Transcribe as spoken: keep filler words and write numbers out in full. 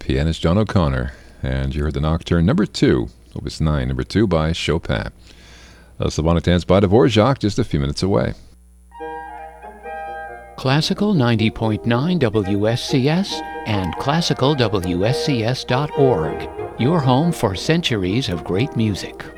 pianist John O'Connor. And you heard the Nocturne number two, Opus nine, number two by Chopin. A Slavonic dance by Dvorak, just a few minutes away. Classical ninety point nine W S C S and classical W S C S dot org. Your home for centuries of great music.